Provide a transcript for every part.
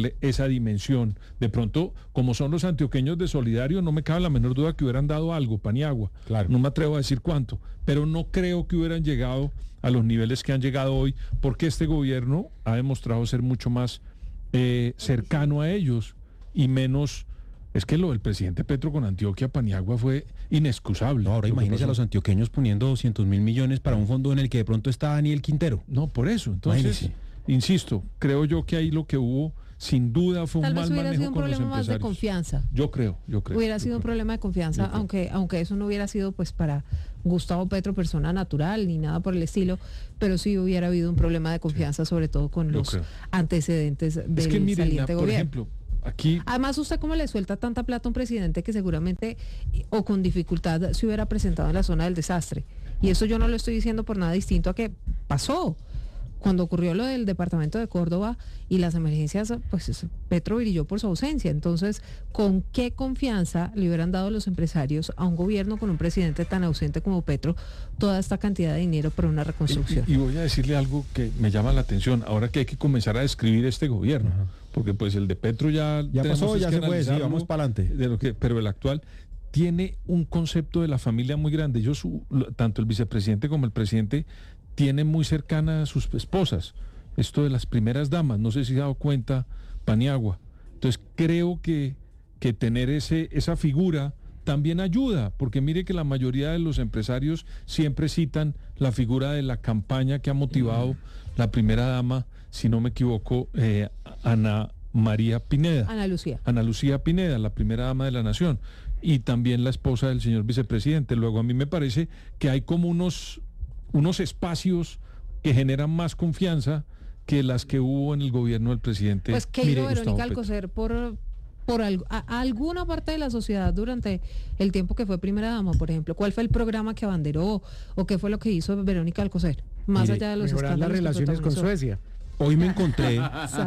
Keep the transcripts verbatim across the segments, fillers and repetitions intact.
darle esa dimensión. De pronto, como son los antioqueños de Solidario, no me cabe la menor duda que hubieran dado algo, Paniagua. Claro. No me atrevo a decir cuánto, pero no creo que hubieran llegado a los niveles que han llegado hoy, porque este gobierno ha demostrado ser mucho más eh, cercano a ellos y menos... Es que lo del presidente Petro con Antioquia, Paniagua, fue inexcusable. No, ahora imagínese a los antioqueños poniendo doscientos mil millones para un fondo en el que de pronto está Daniel Quintero. No, por eso. Entonces, imagínese. Insisto, creo yo que ahí lo que hubo, sin duda, fue Tal un vez mal hubiera manejo sido un con los problema más de empresarios. confianza. Yo creo, yo creo. Hubiera yo sido creo. un problema de confianza, Yo creo. aunque aunque eso no hubiera sido pues para Gustavo Petro, persona natural, ni nada por el estilo, pero sí hubiera habido un problema de confianza, sí. sobre todo con Yo los creo. antecedentes del es que, mire, saliente por gobierno. ejemplo, aquí... Además, ¿usted cómo le suelta tanta plata a un presidente que seguramente o con dificultad se hubiera presentado en la zona del desastre? Y eso yo no lo estoy diciendo por nada distinto a que pasó. Cuando ocurrió lo del departamento de Córdoba y las emergencias, pues Petro brilló por su ausencia. Entonces, ¿con qué confianza le hubieran dado los empresarios a un gobierno con un presidente tan ausente como Petro toda esta cantidad de dinero para una reconstrucción? Y, y voy a decirle algo que me llama la atención, ahora que hay que comenzar a describir este gobierno, uh-huh. porque pues el de Petro ya... Ya pasó, ya se puede decir, vamos para adelante. De lo que, pero el actual tiene un concepto de la familia muy grande. Yo, su, tanto el vicepresidente como el presidente, tienen muy cercana a sus esposas. Esto de las primeras damas, no sé si se ha dado cuenta, Paniagua. Entonces creo que, que tener ese, esa figura también ayuda, porque mire que la mayoría de los empresarios siempre citan la figura de la campaña que ha motivado mm. la primera dama, si no me equivoco, eh, Ana María Pineda. Ana Lucía. Ana Lucía Pineda, la primera dama de la nación, y también la esposa del señor vicepresidente. Luego a mí me parece que hay como unos... unos espacios que generan más confianza que las que hubo en el gobierno del presidente. Pues que hizo Verónica Alcocer por, por al, a, a alguna parte de la sociedad durante el tiempo que fue primera dama, por ejemplo. ¿Cuál fue el programa que abanderó o qué fue lo que hizo Verónica Alcocer? Más Mire, allá de los escándalos. Las relaciones con Suecia. Hoy me encontré,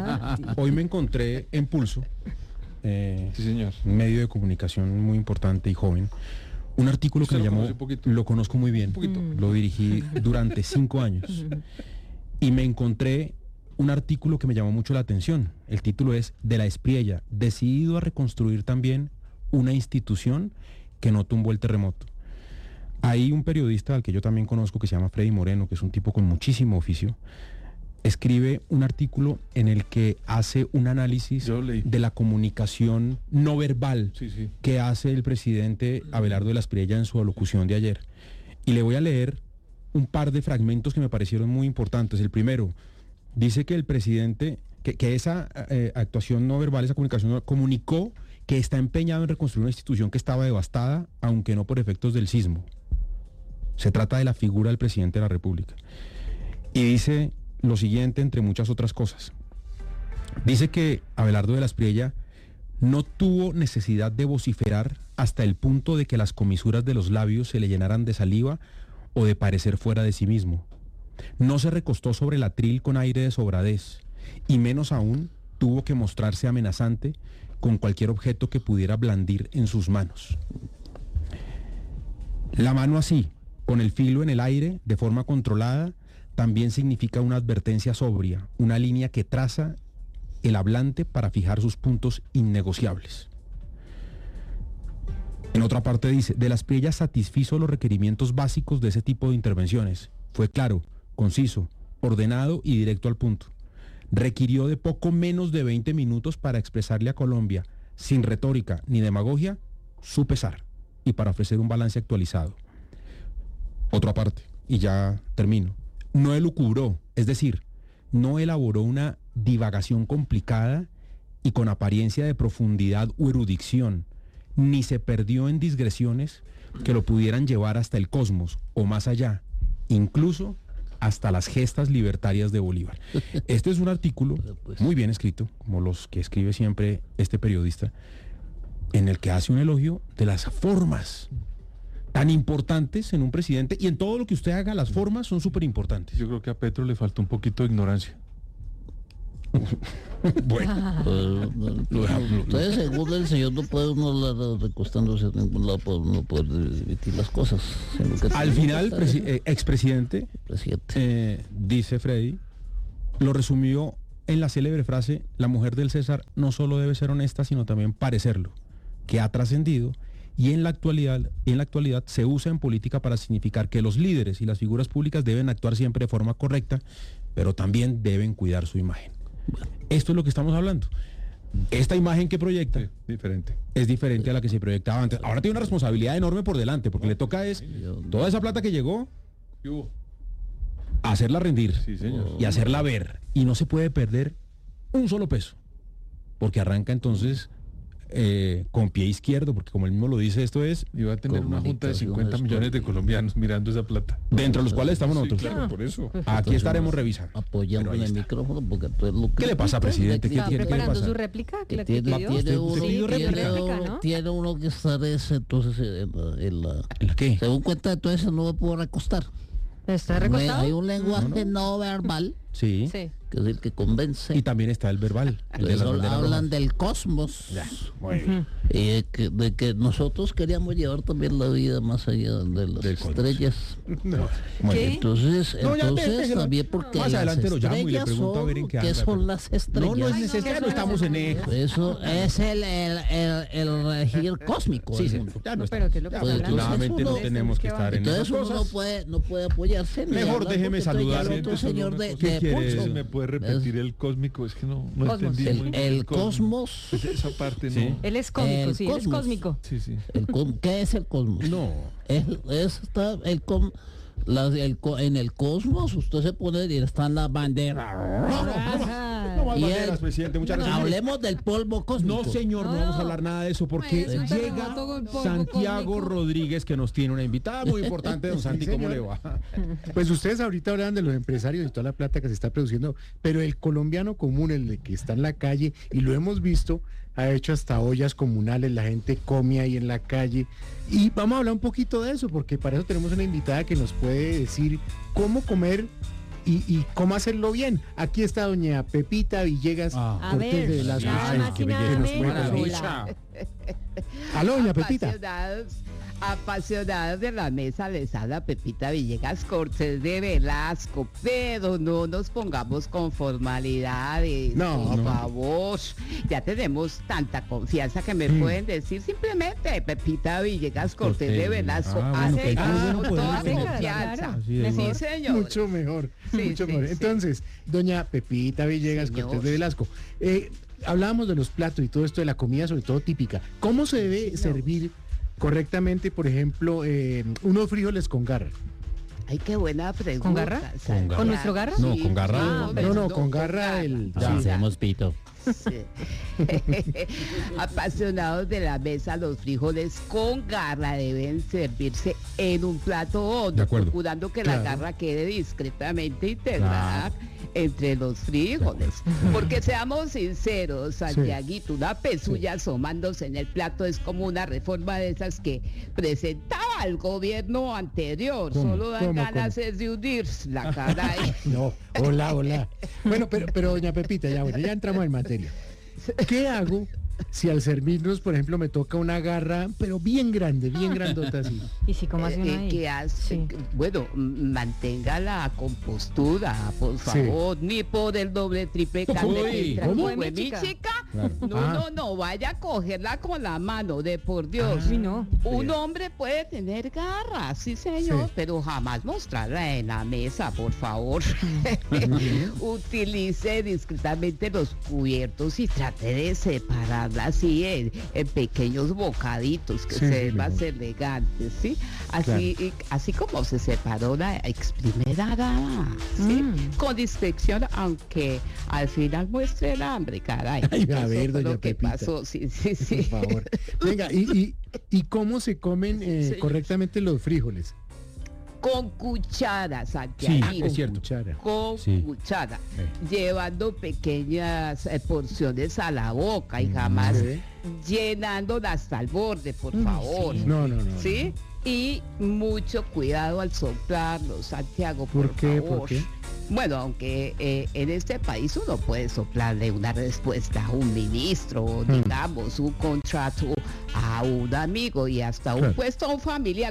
hoy me encontré en Pulso, eh, sí, señor. un medio de comunicación muy importante y joven. Un artículo que me llamó, lo conozco muy bien, lo dirigí durante cinco años y me encontré un artículo que me llamó mucho la atención. El título es De la Espriella, decidido a reconstruir también una institución que no tumbó el terremoto. Hay un periodista al que yo también conozco que se llama Freddy Moreno, que es un tipo con muchísimo oficio, escribe un artículo en el que hace un análisis de la comunicación no verbal sí, sí. que hace el presidente Abelardo de la Espriella en su alocución de ayer. Y le voy a leer un par de fragmentos que me parecieron muy importantes. El primero, dice que el presidente, que, que esa eh, actuación no verbal, esa comunicación no, comunicó que está empeñado en reconstruir una institución que estaba devastada, aunque no por efectos del sismo. Se trata de la figura del presidente de la República. Y dice lo siguiente, entre muchas otras cosas. Dice que Abelardo de la Espriella no tuvo necesidad de vociferar hasta el punto de que las comisuras de los labios se le llenaran de saliva o de parecer fuera de sí mismo. No se recostó sobre el atril con aire de sobradez, y menos aún tuvo que mostrarse amenazante con cualquier objeto que pudiera blandir en sus manos. La mano así, con el filo en el aire, de forma controlada, también significa una advertencia sobria, una línea que traza el hablante para fijar sus puntos innegociables. En otra parte dice, de la Espriella satisfizo los requerimientos básicos de ese tipo de intervenciones. Fue claro, conciso, ordenado y directo al punto. Requirió de poco menos de veinte minutos para expresarle a Colombia, sin retórica ni demagogia, su pesar y para ofrecer un balance actualizado. Otra parte, y ya termino. No elucubró, es decir, no elaboró una divagación complicada y con apariencia de profundidad o erudición, ni se perdió en digresiones que lo pudieran llevar hasta el cosmos o más allá, incluso hasta las gestas libertarias de Bolívar. Este es un artículo muy bien escrito, como los que escribe siempre este periodista, en el que hace un elogio de las formas tan importantes en un presidente, y en todo lo que usted haga, las formas son súper importantes. Yo creo que a Petro le falta un poquito de ignorancia. Bueno, pero, no, lo, entonces, según el señor, no puede uno recostándose a ningún lado por no poder emitir las cosas. Al final, presi- eh, expresidente, presidente. Eh, dice Freddy, lo resumió en la célebre frase, la mujer del César no solo debe ser honesta, sino también parecerlo, que ha trascendido y en la actualidad, en la actualidad se usa en política para significar que los líderes y las figuras públicas deben actuar siempre de forma correcta, pero también deben cuidar su imagen. Esto es lo que estamos hablando. Esta imagen que proyecta Sí, diferente. es diferente a la que se proyectaba antes. Ahora tiene una responsabilidad enorme por delante, porque le toca es toda esa plata que llegó, ¿Qué hubo? hacerla rendir Sí, señor. y hacerla ver. Y no se puede perder un solo peso, porque arranca entonces eh, con pie izquierdo, porque como él mismo lo dice, esto es Y va a tener una junta de Comunicación cincuenta millones de histórica. colombianos mirando esa plata. dentro de los cuales estamos Sí, nosotros. claro, por eso. Aquí estaremos revisando. Apoyando Pero ahí en el está. micrófono porque tú es lo que ¿Qué le pasa, presidente? ¿Qué ¿Está quiere- qué le preparando pasa? su réplica? que ¿La que tiene, pidió? tiene ¿Usted uno, pidió tiene, réplica, uno- ¿no? tiene uno que estar ese, entonces en la, en la- ¿En la qué? según cuenta entonces no me puedo recostar. ¿Está Me- recostado? hay un lenguaje no verbal Sí. Sí. que es el que convence. Y también está el verbal. El de Entonces, las banderas hablan rojas. del cosmos Muy bien. y de que, de que nosotros queríamos llevar también la vida más allá de las Del cosmos. estrellas. Muy ¿Qué? bien. Entonces, No, ya entonces déjelo. también porque Más las adelante lo llamo y le estrellas pregunto a ver en son- qué ¿qué anda, son pero- las estrellas? No, no es necesario, estamos en eje. Eso es el, el, el, el regir cósmico Sí, del sí, mundo. ya no No, está. pero ¿qué es lo que Ya, está hablando? afortunadamente no Entonces, tenemos que ¿qué estar en Entonces esas uno no cosas. puede, no puede apoyarse ni Mejor hablar déjeme porque entonces saludar. ya el otro Siento solo señor una de, cosa. de ¿Qué quiere pulso. decir? ¿Me puede repetir el cósmico? Es que no, no Cosmos. entendí muy El, bien el cosmos. Pues esa parte Sí. no. Él es cósmico, El sí, él es cosmos. cósmico. Sí, sí. El com- ¿Qué es el cosmos? No. Es, es está el com- la- el co- en el cosmos usted se pone y están las banderas. Ajá. No más Y banderas, el- presidente, muchas gracias. Hablemos del polvo cósmico. No, señor, no No, vamos a no. hablar nada de eso porque Bueno, eso llega terremoto con polvo Santiago cósmico. Rodríguez, que nos tiene una invitada muy importante. Don Santi, ¿cómo señor. le va? Pues ustedes ahorita hablan de los empresarios y toda la plata que se está produciendo, pero el colombiano común, el de que está en la calle, y lo hemos visto, ha hecho hasta ollas comunales, la gente come ahí en la calle. Y vamos a hablar un poquito de eso, porque para eso tenemos una invitada que nos puede decir cómo comer y, y cómo hacerlo bien. Aquí está doña Pepita Villegas Ah. A Cortés ver, de Velasco. nada Ay, más qué y nada belleza. menos. Maravilla. Hola. Aló, doña Pepita. Apasionados, apasionados de la mesa, les habla Pepita Villegas Cortés de Velasco, pero no nos pongamos con formalidades, No, por no. favor. Ya tenemos tanta confianza que me Mm. pueden decir simplemente Pepita Villegas Cortés de Cortés. Velasco. Ah, bueno, Hace que hay que con bueno toda poder tener. confianza. Claro, Así de Sí, igual. señor. Mucho mejor, Sí, mucho sí, mejor. sí. Entonces, doña Pepita Villegas Señor. Cortés de Velasco, eh, hablábamos de los platos y todo esto de la comida, sobre todo típica. ¿Cómo se debe servir correctamente, por ejemplo, eh, unos frijoles con garra? Ay, qué buena pregunta. ¿Con garra? Sandra. ¿Con nuestro garra? No, con garra. Ah, No, no, con garra el- Ya. Hacemos pito. Sí. Apasionados de la mesa, los frijoles con garra deben servirse en un plato hondo, De acuerdo. procurando que Claro. la garra quede discretamente integrada entre los frijoles. Porque seamos sinceros, Santiaguito, una pezuña asomándose en el plato es como una reforma de esas que presentaba el gobierno anterior. ¿Cómo? Solo dan ¿Cómo, ganas es de hundirse la cara ahí. No, hola, hola. Bueno, pero, pero doña Pepita, ya bueno, ya entramos en materia. ¿Qué hago si al servirnos, por ejemplo, me toca una garra, pero bien grande, bien grandota así? ¿Y si cómo hace Eh, uno eh, ahí? ¿qué hace? Sí. Bueno, m- mantenga la compostura, por favor, ni por el doble triple Uy, cante que ¿cómo? trajo de mi chica. Claro. No, Ah. no, no, vaya a cogerla con la mano, de por Dios. Uy, no. Un hombre puede tener garras, sí señor, Sí. pero jamás mostrarla en la mesa, por favor. Utilice discretamente los cubiertos y trate de separarla así en, en pequeños bocaditos que Sí, se ven mejor. más elegantes, ¿sí? Así, y- así como se separó la ex primera dama, ¿sí? Mm. Con discreción, aunque al final muestre el hambre, caray. Ay, a Eso ver, fue doña lo que Pepita. pasó, sí, sí, sí. Por favor. Venga, ¿y, y, y cómo se comen eh, Sí. correctamente los frijoles? Con cuchara, Sí, Santiago. es cierto. Cuchara. Con Sí. cuchara, Eh. llevando pequeñas eh, porciones a la boca y jamás Sí. llenándola hasta el borde, por Uy, favor. sí. No, no, no. ¿Sí? Y mucho cuidado al soplarlo, Santiago, ¿Por por, qué? favor. ¿Por qué? Bueno, aunque eh, en este país uno puede soplarle una respuesta a un ministro, o digamos, un contrato a un amigo y hasta un Claro. puesto a un familiar, pero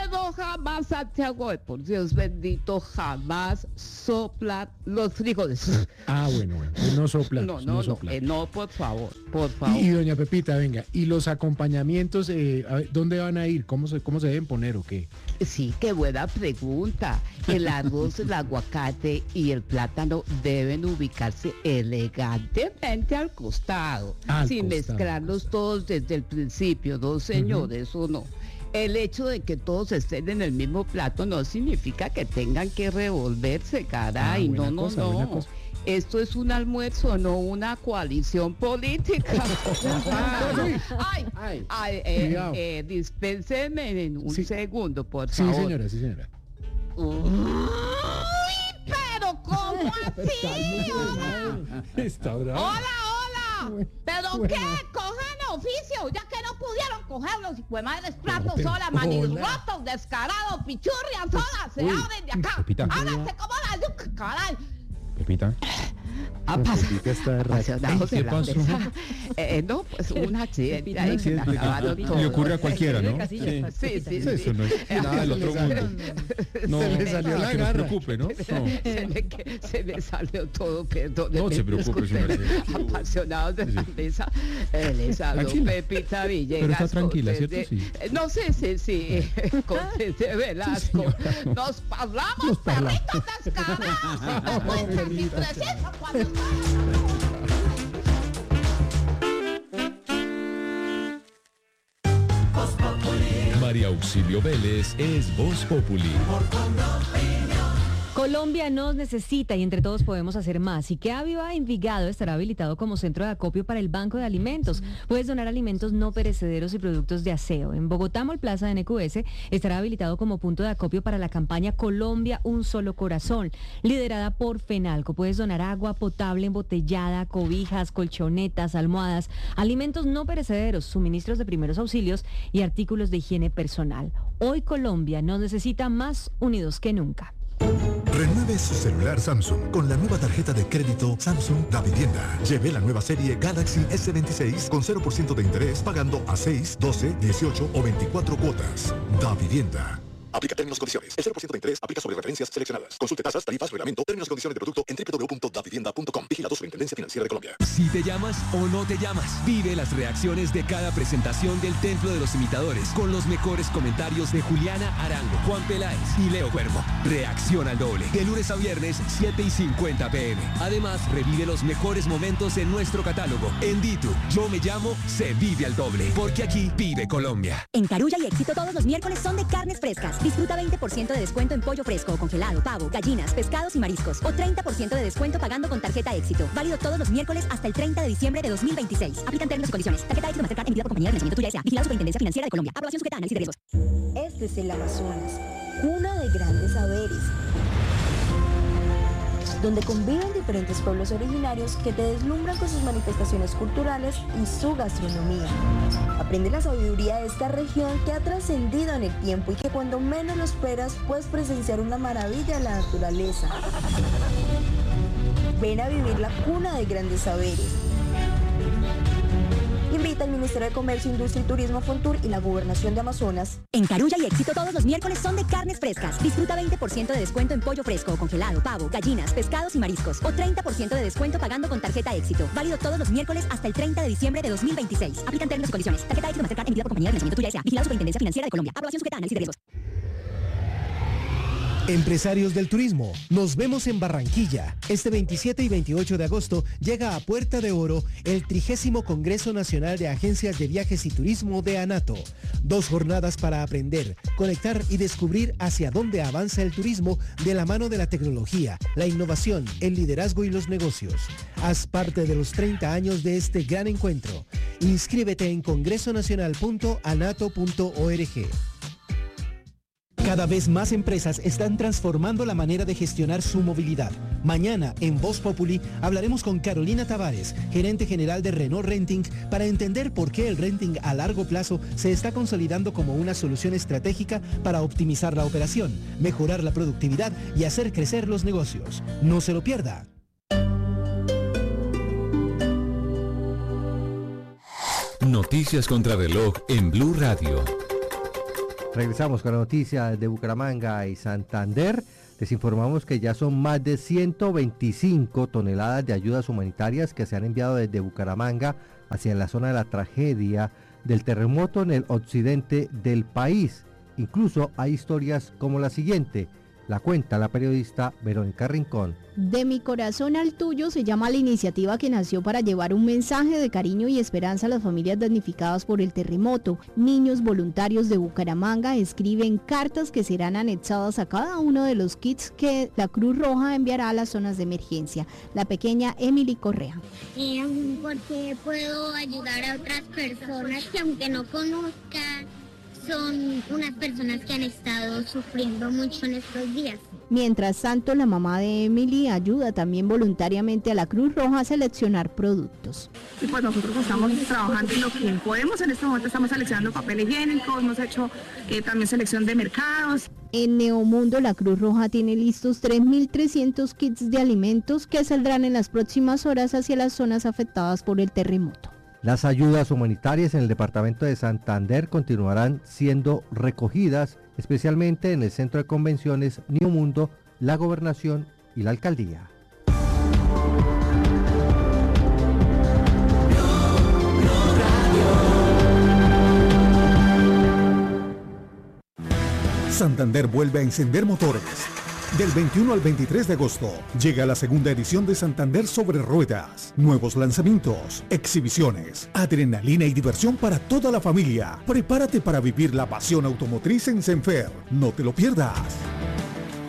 pero jamás, Santiago, de por Dios bendito, jamás soplan los frijoles. Ah, bueno, bueno, pues no soplan. No, no, no, soplan. eh, no, por favor, por favor. Y, y doña Pepita, venga, ¿y los acompañamientos, eh, a ver, dónde van a ir? ¿Cómo se, cómo se deben poner o qué? Sí, qué buena pregunta. El arroz, el aguacate y el plátano deben ubicarse elegantemente al costado, Al sin costado, mezclarlos todos desde el principio, no señores, o no. El hecho de que todos estén en el mismo plato no significa que tengan que revolverse, caray. Ah, buena no, no, cosa, buena no. cosa. Esto es un almuerzo, no una coalición política. Ay, ay, ay, ay, eh, cuidado. eh, dispénsenme en un Sí. segundo, por Sí, favor. señora, sí, señora. Uy, pero ¿cómo así? Está bravo. Hola, hola. ¿Pero Buena. qué? Cojan oficio, ya que no pudieron coger los hijo de madres platos pero solas, hola. manirrotos, descarados, pichurrias solas, se Uy, abren de acá. Pepita. Háganse como la yuca, caray. Pepita. Pepita está de raza. Apasionados ¿Qué en la pasó? mesa. Eh, no, pues un accidente ahí que me accidente. acabaron Le todo. ocurre a cualquiera, ¿no? Casilla, Sí. pues, Sí, Pepita. sí, Sí, eso no es nada del otro mundo. No, Se le salió la que nos garra. preocupe, ¿no? No. Se me, que- se me salió todo, perdón. No se preocupe, señora. Apasionados de la Sí. mesa. Eh, les habló Tranquila. Pepita Villegas. Pero está tranquila, con ¿cierto? desde- Sí. eh, No sé, sí, sí, con desde Velasco. señora, no. Nos parlamos, Nos parlamos. perritos descarados. Como es que mi presencia cuando está- María Auxilio Vélez es Voz Populi. Colombia nos necesita y entre todos podemos hacer más. Y que Aviva Envigado estará habilitado como centro de acopio para el Banco de Alimentos. Puedes donar alimentos no perecederos y productos de aseo. En Bogotá, Mall Plaza de N Q S estará habilitado como punto de acopio para la campaña Colombia Un Solo Corazón, liderada por FENALCO. Puedes donar agua potable embotellada, cobijas, colchonetas, almohadas, alimentos no perecederos, suministros de primeros auxilios y artículos de higiene personal. Hoy Colombia nos necesita más unidos que nunca. Renueve su celular Samsung con la nueva tarjeta de crédito Samsung Da Vivienda. Lleve la nueva serie Galaxy S veintiséis con cero por ciento de interés pagando a seis, doce, dieciocho o veinticuatro cuotas. Da Vivienda. Aplica términos y condiciones. El cero por ciento de interés aplica sobre referencias seleccionadas. Consulte tasas, tarifas, reglamento, términos y condiciones de producto en doble u doble u doble u punto da vivienda punto com. Vigilado Superintendencia Financiera de Colombia. Si te llamas o no te llamas, vive las reacciones de cada presentación del Templo de los Imitadores con los mejores comentarios de Juliana Arango, Juan Peláez y Leo Cuervo. Reacción al doble. De lunes a viernes, siete y cincuenta pm. Además, revive los mejores momentos en nuestro catálogo. En Ditu, Yo Me Llamo, se vive al doble. Porque aquí vive Colombia. En Carulla y Éxito todos los miércoles son de carnes frescas. Disfruta veinte por ciento de descuento en pollo fresco, congelado, pavo, gallinas, pescados y mariscos. O treinta por ciento de descuento pagando con tarjeta Éxito. Válido todos los miércoles hasta el treinta de diciembre de dos mil veintiséis. Aplican términos y condiciones. Tarjeta Éxito Mastercard emitida por compañía de nacimiento tuya S A. Vigilado Superintendencia Financiera de Colombia. Aprobación sujeta a análisis de riesgos. Este es el Amazonas, cuna de grandes saberes, donde conviven diferentes pueblos originarios que te deslumbran con sus manifestaciones culturales y su gastronomía. Aprende la sabiduría de esta región que ha trascendido en el tiempo y que cuando menos lo esperas puedes presenciar una maravilla de la naturaleza. Ven a vivir la cuna de grandes saberes. Invita al Ministerio de Comercio, Industria y Turismo, Fontur y la Gobernación de Amazonas. En Carulla y Éxito todos los miércoles son de carnes frescas. Disfruta veinte por ciento de descuento en pollo fresco, congelado, pavo, gallinas, pescados y mariscos. O treinta por ciento de descuento pagando con tarjeta Éxito. Válido todos los miércoles hasta el treinta de diciembre de dos mil veintiséis. Aplican términos y condiciones. Tarjeta Éxito Mastercard emitida por compañía de nacimiento tuya S A. Vigilado Superintendencia Financiera de Colombia. Aprobación sujeta a análisis de riesgos. Empresarios del turismo, nos vemos en Barranquilla. Este veintisiete y veintiocho de agosto llega a Puerta de Oro el trigésimo Congreso Nacional de Agencias de Viajes y Turismo de ANATO. Dos jornadas para aprender, conectar y descubrir hacia dónde avanza el turismo de la mano de la tecnología, la innovación, el liderazgo y los negocios. Haz parte de los treinta años de este gran encuentro. Inscríbete en congreso nacional punto anato punto org. Cada vez más empresas están transformando la manera de gestionar su movilidad. Mañana, en Voz Populi, hablaremos con Carolina Tavares, gerente general de Renault Renting, para entender por qué el renting a largo plazo se está consolidando como una solución estratégica para optimizar la operación, mejorar la productividad y hacer crecer los negocios. No se lo pierda. Noticias contra reloj en Blue Radio. Regresamos con la noticia de Bucaramanga y Santander. Les informamos que ya son más de ciento veinticinco toneladas de ayudas humanitarias que se han enviado desde Bucaramanga hacia la zona de la tragedia del terremoto en el occidente del país. Incluso hay historias como la siguiente. La cuenta la periodista Verónica Rincón. De mi corazón al tuyo se llama la iniciativa que nació para llevar un mensaje de cariño y esperanza a las familias damnificadas por el terremoto. Niños voluntarios de Bucaramanga escriben cartas que serán anexadas a cada uno de los kits que la Cruz Roja enviará a las zonas de emergencia. La pequeña Emily Correa. Eh, porque puedo ayudar a otras personas que aunque no conozcan, son unas personas que han estado sufriendo mucho en estos días. Mientras tanto, la mamá de Emily ayuda también voluntariamente a la Cruz Roja a seleccionar productos. Y pues nosotros estamos trabajando en lo que podemos. En este momento estamos seleccionando papel higiénico, hemos hecho eh, también selección de mercados. En Neomundo, la Cruz Roja tiene listos tres mil trescientos kits de alimentos que saldrán en las próximas horas hacia las zonas afectadas por el terremoto. Las ayudas humanitarias en el departamento de Santander continuarán siendo recogidas, especialmente en el Centro de Convenciones Neomundo, la Gobernación y la Alcaldía. Santander vuelve a encender motores. Del veintiuno al veintitrés de agosto llega la segunda edición de Santander sobre ruedas. Nuevos lanzamientos, exhibiciones, adrenalina y diversión para toda la familia. Prepárate para vivir la pasión automotriz en Senfer. No te lo pierdas.